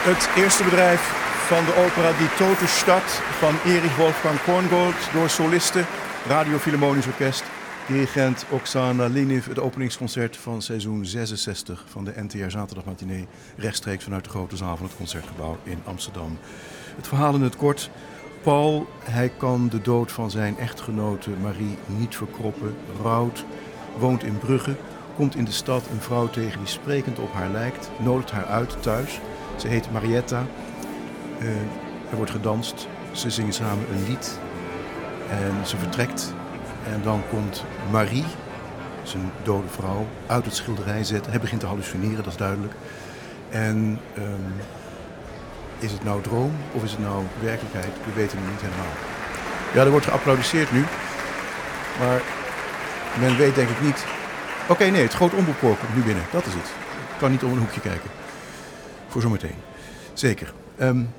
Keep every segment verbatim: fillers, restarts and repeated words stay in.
Het eerste bedrijf van de opera Die Tote Stadt van Erich Wolfgang Korngold door solisten, Radio Philharmonisch Orkest, dirigent Oksana Liniv. Het openingsconcert van seizoen zesenzestig van de N T R Zaterdagmatinee, rechtstreeks vanuit de grote zaal van het Concertgebouw in Amsterdam. Het verhaal in het kort. Paul, hij kan de dood van zijn echtgenote Marie niet verkroppen, rouwt, woont in Brugge, komt in de stad een vrouw tegen die sprekend op haar lijkt, nodigt haar uit thuis. Ze heet Marietta. Uh, er wordt gedanst. Ze zingen samen een lied. En ze vertrekt. En dan komt Marie, zijn dode vrouw, uit het schilderij zetten. Hij begint te hallucineren, dat is duidelijk. En um, is het nou droom of is het nou werkelijkheid? We weten het niet helemaal. Ja, er wordt geapplaudisseerd nu. Maar men weet denk ik niet... Oké, okay, nee, het groot omroepkoor komt nu binnen. Dat is het. Ik kan niet om een hoekje kijken. Voor zometeen. Zeker. Um,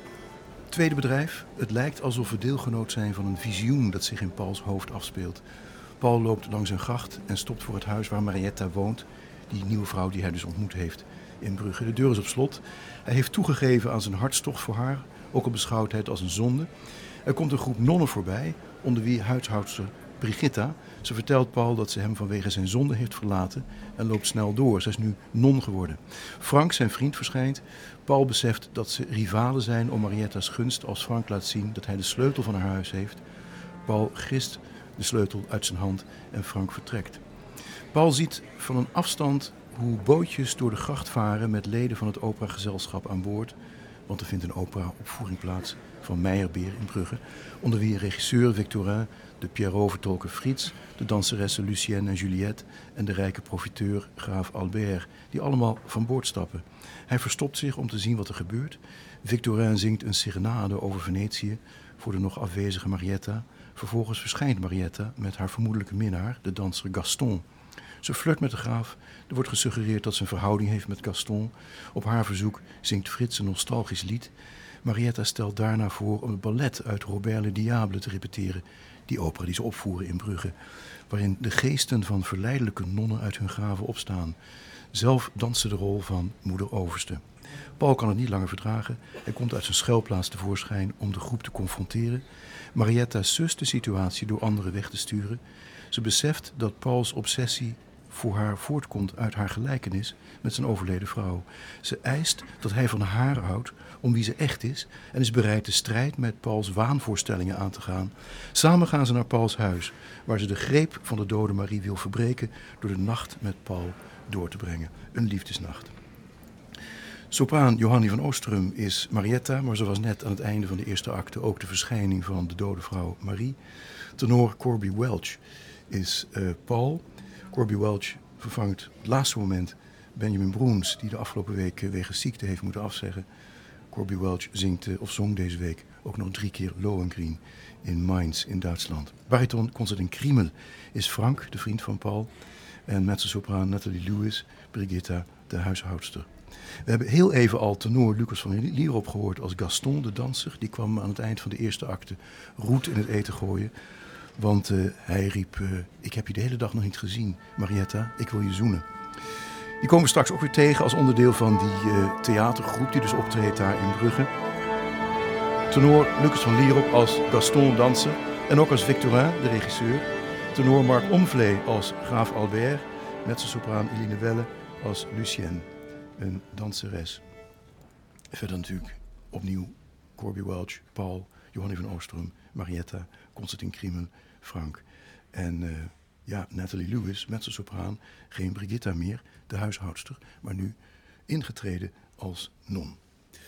tweede bedrijf. Het lijkt alsof we deelgenoot zijn van een visioen dat zich in Pauls hoofd afspeelt. Paul loopt langs een gracht en stopt voor het huis waar Marietta woont. Die nieuwe vrouw die hij dus ontmoet heeft in Brugge. De deur is op slot. Hij heeft toegegeven aan zijn hartstocht voor haar. Ook al beschouwt hij het als een zonde. Er komt een groep nonnen voorbij, onder wie huishoudster Brigitta. Ze vertelt Paul dat ze hem vanwege zijn zonde heeft verlaten en loopt snel door. Ze is nu non geworden. Frank, zijn vriend, verschijnt. Paul beseft dat ze rivalen zijn om Marietta's gunst als Frank laat zien dat hij de sleutel van haar huis heeft. Paul grist de sleutel uit zijn hand en Frank vertrekt. Paul ziet van een afstand hoe bootjes door de gracht varen met leden van het operagezelschap aan boord. Want er vindt een opera-opvoering plaats van Meyerbeer in Brugge, onder wie regisseur Victorin, de Pierrot-vertolker Frits, de danseressen Lucienne en Juliette en de rijke profiteur graaf Albert, die allemaal van boord stappen. Hij verstopt zich om te zien wat er gebeurt. Victorin zingt een serenade over Venetië voor de nog afwezige Marietta. Vervolgens verschijnt Marietta met haar vermoedelijke minnaar, de danser Gaston. Ze flirt met de graaf. Er wordt gesuggereerd dat ze een verhouding heeft met Gaston. Op haar verzoek zingt Frits een nostalgisch lied. Marietta stelt daarna voor om het ballet uit Robert le Diable te repeteren. Die opera die ze opvoeren in Brugge. Waarin de geesten van verleidelijke nonnen uit hun graven opstaan. Zelf danst ze de rol van moeder Overste. Paul kan het niet langer verdragen. Hij komt uit zijn schuilplaats tevoorschijn om de groep te confronteren. Marietta sust de situatie door anderen weg te sturen. Ze beseft dat Pauls obsessie voor haar voortkomt uit haar gelijkenis met zijn overleden vrouw. Ze eist dat hij van haar houdt om wie ze echt is en is bereid de strijd met Pauls waanvoorstellingen aan te gaan. Samen gaan ze naar Pauls huis, waar ze de greep van de dode Marie wil verbreken door de nacht met Paul door te brengen. Een liefdesnacht. Sopraan Johanni van Oostrum is Marietta, maar zoals net aan het einde van de eerste acte ook de verschijning van de dode vrouw Marie. Tenor Corby Welch is uh, Paul. Corby Welch vervangt op het laatste moment Benjamin Broens, die de afgelopen week wegens ziekte heeft moeten afzeggen. Corby Welch zingt, uh, of zong deze week ook nog drie keer Lohengrin in Mainz in Duitsland. Bariton Konstantin Kriemel is Frank, de vriend van Paul. En mezzosopraan Nathalie Lewis, Brigitta, de huishoudster. We hebben heel even al tenor Lucas van Lierop gehoord als Gaston, de danser. Die kwam aan het eind van de eerste acte roet in het eten gooien. Want uh, hij riep, uh, ik heb je de hele dag nog niet gezien, Marietta, ik wil je zoenen. Die komen we straks ook weer tegen als onderdeel van die uh, theatergroep die dus optreedt daar in Brugge. Tenor Lucas van Lierop als Gaston, danser. En ook als Victorin, de regisseur. Tenor Marc Omvlee als graaf Albert. Mezzosopraan Eline Welle als Lucienne, een danseres. Verder natuurlijk opnieuw Corby Welch, Paul, Johanni van Oostrum, Marietta, Konstantin Kriemel, Frank. En uh, ja, Nathalie Lewis, mezzosopraan, geen Brigitta meer, de huishoudster, maar nu ingetreden als non.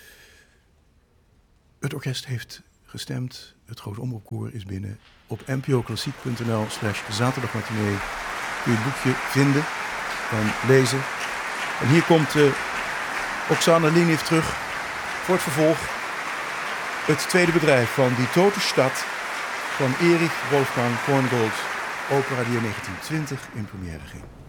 Het orkest heeft gestemd, het grote omroepkoor is binnen. Op npoklassiek.nl slash zaterdagmatinee kun je het boekje vinden en lezen. En hier komt uh, Oksana Liniv terug voor het vervolg. Het tweede bedrijf van Die Tote Stadt van Erich Wolfgang Korngold. Opera die in negentien twintig in première ging.